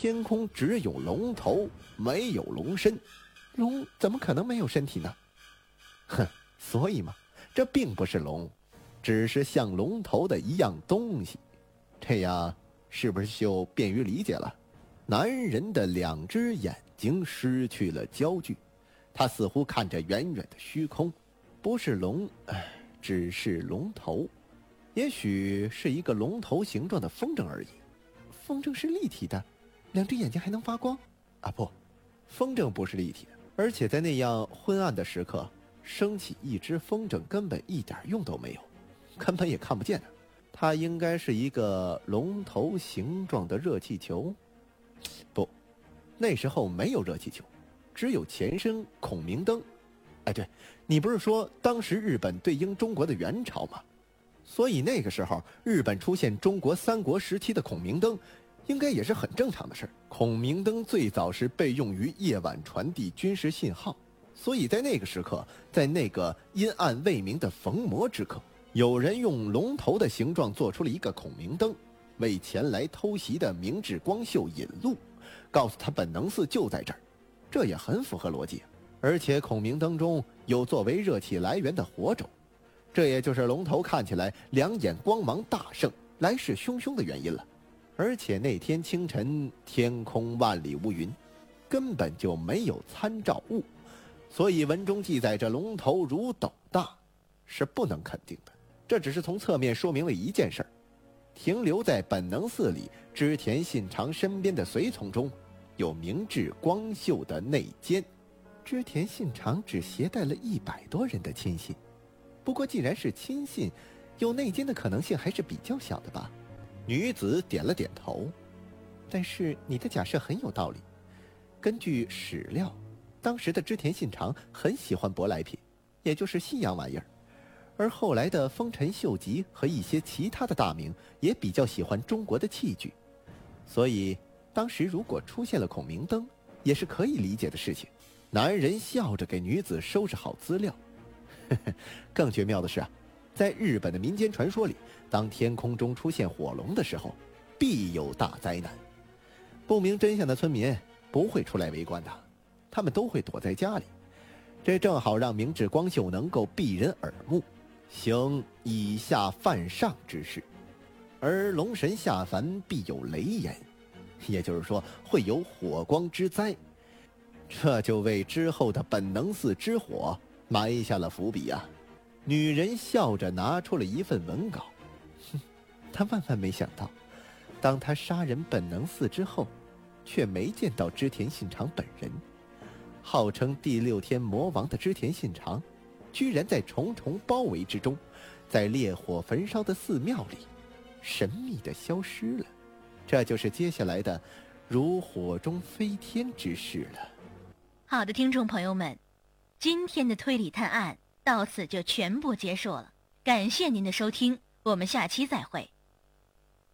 天空只有龙头，没有龙身，龙怎么可能没有身体呢？哼，所以嘛，这并不是龙，只是像龙头的一样东西。这样是不是就便于理解了？男人的2只眼睛失去了焦距，他似乎看着远远的虚空，不是龙，只是龙头，也许是一个龙头形状的风筝而已。风筝是立体的，2只眼睛还能发光？啊不，风筝不是立体的，而且在那样昏暗的时刻，升起一只风筝根本一点用都没有，根本也看不见的。它应该是一个龙头形状的热气球。不，那时候没有热气球，只有前身孔明灯。对，你不是说当时日本对应中国的元朝吗？所以那个时候日本出现中国3国时期的孔明灯，应该也是很正常的事。孔明灯最早是被用于夜晚传递军事信号，所以在那个时刻，在那个阴暗未明的逢魔之刻，有人用龙头的形状做出了一个孔明灯，为前来偷袭的明智光秀引路，告诉他本能寺就在这儿，这也很符合逻辑。而且孔明灯中有作为热气来源的火种，这也就是龙头看起来2眼光芒大盛，来势汹汹的原因了。而且那天清晨天空万里无云，根本就没有参照物，所以文中记载着龙头如斗大是不能肯定的。这只是从侧面说明了一件事儿，停留在本能寺里织田信长身边的随从中有明智光秀的内奸。织田信长只携带了100多人的亲信，不过既然是亲信，有内奸的可能性还是比较小的吧。女子点了点头，但是你的假设很有道理。根据史料，当时的织田信长很喜欢舶来品，也就是西洋玩意儿，而后来的丰臣秀吉和一些其他的大名也比较喜欢中国的器具，所以当时如果出现了孔明灯，也是可以理解的事情。男人笑着给女子收拾好资料。更绝妙的是在日本的民间传说里，当天空中出现火龙的时候，必有大灾难。不明真相的村民不会出来围观的，他们都会躲在家里，这正好让明智光秀能够避人耳目，行以下犯上之事。而龙神下凡必有雷炎，也就是说会有火光之灾，这就为之后的本能寺之火埋下了伏笔啊。女人笑着拿出了一份文稿，她万万没想到，当她杀人本能寺之后，却没见到织田信长本人。号称第6天魔王的织田信长，居然在重重包围之中，在烈火焚烧的寺庙里神秘地消失了。这就是接下来的如火中飞天之事了。 好的，听众朋友们，今天的推理探案到此就全部结束了，感谢您的收听，我们下期再会。